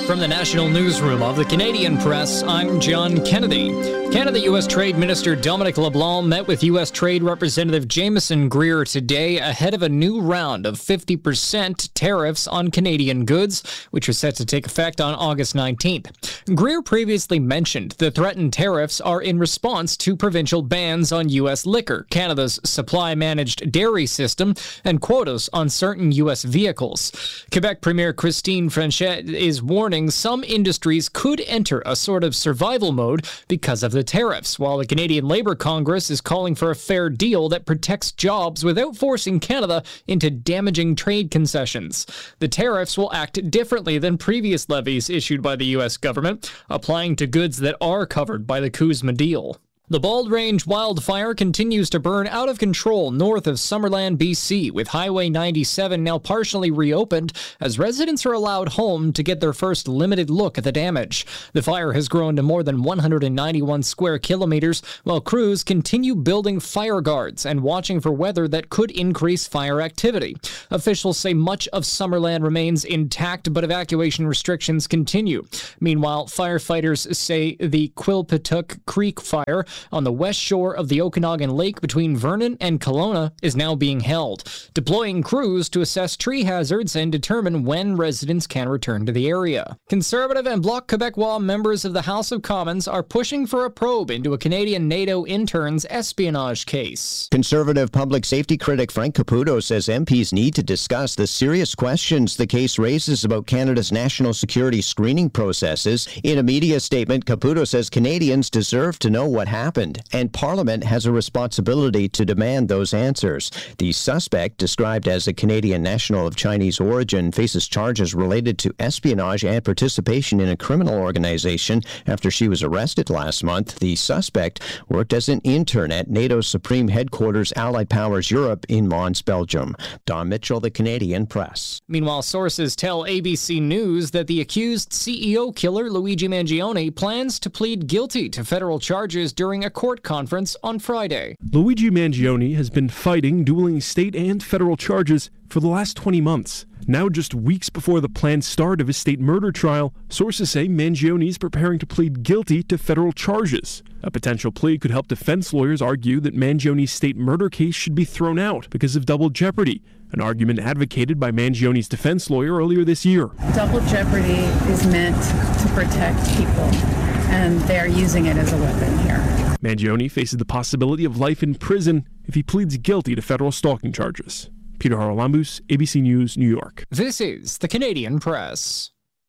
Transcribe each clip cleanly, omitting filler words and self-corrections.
From the National Newsroom of the Canadian Press, I'm John Kennedy. Canada-U.S. Trade Minister Dominic LeBlanc met with U.S. Trade Representative Jameson Greer today ahead of a new round of 50% tariffs on Canadian goods, which are set to take effect on August 19th. Greer previously mentioned the threatened tariffs are in response to provincial bans on U.S. liquor, Canada's supply-managed dairy system, and quotas on certain U.S. vehicles. Quebec Premier Christine Frenchet is warning some industries could enter a sort of survival mode because of the tariffs, while the Canadian Labour Congress is calling for a fair deal that protects jobs without forcing Canada into damaging trade concessions. The tariffs will act differently than previous levies issued by the U.S. government, applying to goods that are covered by the CUSMA deal. The Bald Range wildfire continues to burn out of control north of Summerland, BC, with Highway 97 now partially reopened as residents are allowed home to get their first limited look at the damage. The fire has grown to more than 191 square kilometers, while crews continue building fire guards and watching for weather that could increase fire activity. Officials say much of Summerland remains intact, but evacuation restrictions continue. Meanwhile, firefighters say the Quilpatuck Creek fire on the west shore of the Okanagan Lake between Vernon and Kelowna is now being held, deploying crews to assess tree hazards and determine when residents can return to the area. Conservative and Bloc Québécois members of the House of Commons are pushing for a probe into a Canadian NATO intern's espionage case. Conservative public safety critic Frank Caputo says MPs need to discuss the serious questions the case raises about Canada's national security screening processes. In a media statement, Caputo says Canadians deserve to know what happened, and Parliament has a responsibility to demand those answers. The suspect, described as a Canadian national of Chinese origin, faces charges related to espionage and participation in a criminal organization after she was arrested last month. The suspect worked as an intern at NATO's Supreme Headquarters Allied Powers Europe in Mons, Belgium. Don Mitchell, the Canadian Press. Meanwhile, sources tell ABC News that the accused CEO killer Luigi Mangione plans to plead guilty to federal charges during a court conference on Friday. Luigi Mangione has been fighting dueling state and federal charges for the last 20 months. Now, just weeks before the planned start of his state murder trial, sources say Mangione is preparing to plead guilty to federal charges. A potential plea could help defense lawyers argue that Mangione's state murder case should be thrown out because of double jeopardy, an argument advocated by Mangione's defense lawyer earlier this year. Double jeopardy is meant to protect people, and they're using it as a weapon here. Mangione faces the possibility of life in prison if he pleads guilty to federal stalking charges. Peter Haralambous, ABC News, New York. This is the Canadian Press.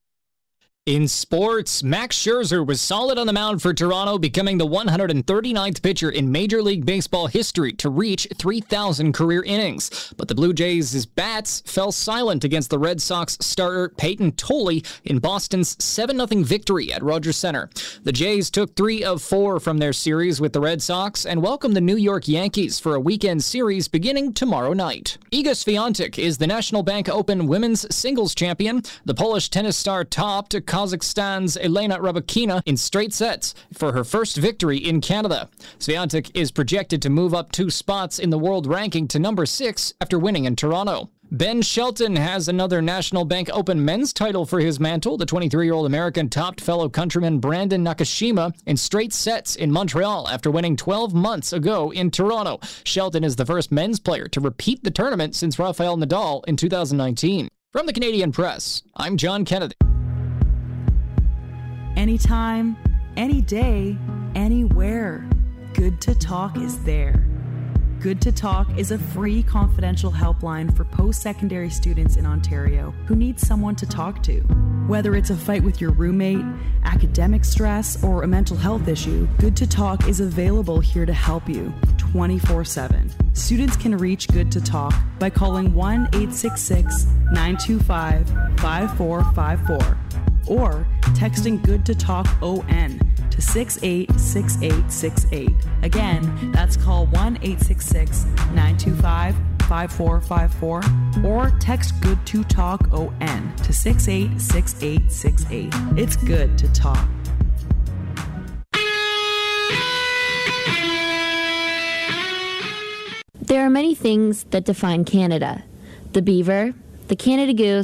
In sports, Max Scherzer was solid on the mound for Toronto, becoming the 139th pitcher in Major League Baseball history to reach 3,000 career innings. But the Blue Jays' bats fell silent against the Red Sox starter Peyton Tolley in Boston's 7-0 victory at Rogers Center. The Jays took 3 of 4 from their series with the Red Sox and welcomed the New York Yankees for a weekend series beginning tomorrow night. Iga Swiatek is the National Bank Open women's singles champion. The Polish tennis star topped Kazakhstan's Elena Rybakina in straight sets for her first victory in Canada. Swiatek is projected to move up 2 spots in the world ranking to number 6 after winning in Toronto. Ben Shelton has another National Bank Open men's title for his mantle. The 23-year-old American topped fellow countryman Brandon Nakashima in straight sets in Montreal after winning 12 months ago in Toronto. Shelton is the first men's player to repeat the tournament since Rafael Nadal in 2019. From the Canadian Press, I'm John Kennedy. Anytime, any day, anywhere. Good to Talk is there. Good to Talk is a free confidential helpline for post-secondary students in Ontario who need someone to talk to. Whether it's a fight with your roommate, academic stress, or a mental health issue, Good to Talk is available here to help you 24/7. Students can reach Good to Talk by calling 1-866-925-5454 or texting Good to Talk ON to 686868. Again, that's call 1-866-925-5454 or text Good to Talk ON to 686868. It's Good to Talk. There are many things that define Canada. The beaver, the Canada goose,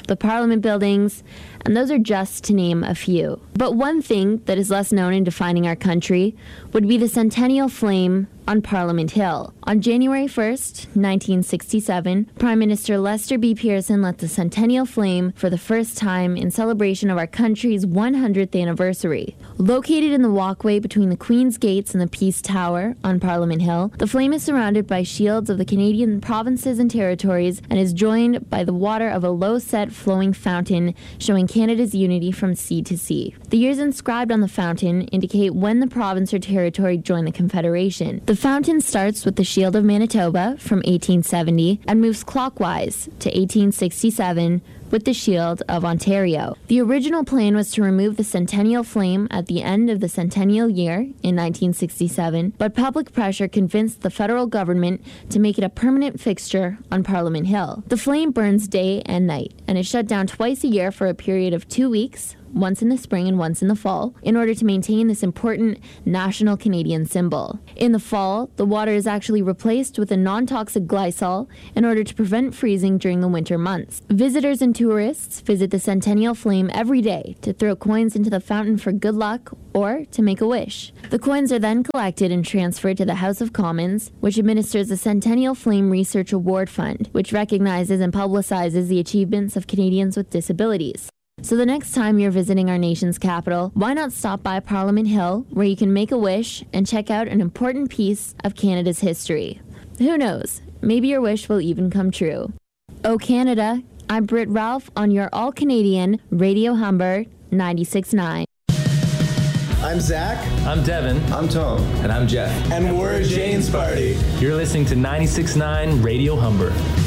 the Parliament buildings, and those are just to name a few. But one thing that is less known in defining our country would be the Centennial Flame on Parliament Hill. On January 1st, 1967, Prime Minister Lester B. Pearson lit the Centennial Flame for the first time in celebration of our country's 100th anniversary. Located in the walkway between the Queen's Gates and the Peace Tower on Parliament Hill, the flame is surrounded by shields of the Canadian provinces and territories and is joined by the water of a low-set flowing fountain showing Canada's unity from sea to sea. The years inscribed on the fountain indicate when the province or territory joined the Confederation. The fountain starts with the Shield of Manitoba from 1870 and moves clockwise to 1867 with the Shield of Ontario. The original plan was to remove the Centennial Flame at the end of the centennial year in 1967, but public pressure convinced the federal government to make it a permanent fixture on Parliament Hill. The flame burns day and night and is shut down twice a year for a period of 2 weeks, once in the spring and once in the fall, in order to maintain this important national Canadian symbol. In the fall, the water is actually replaced with a non-toxic glycol in order to prevent freezing during the winter months. Visitors and tourists visit the Centennial Flame every day to throw coins into the fountain for good luck or to make a wish. The coins are then collected and transferred to the House of Commons, which administers the Centennial Flame Research Award Fund, which recognizes and publicizes the achievements of Canadians with disabilities. So the next time you're visiting our nation's capital, why not stop by Parliament Hill, where you can make a wish and check out an important piece of Canada's history. Who knows? Maybe your wish will even come true. Oh Canada, I'm Britt Ralph on your all-Canadian Radio Humber 96.9. I'm Zach. I'm Devin. I'm Tom. And I'm Jeff. And we're Jane's Party. You're listening to 96.9 Radio Humber.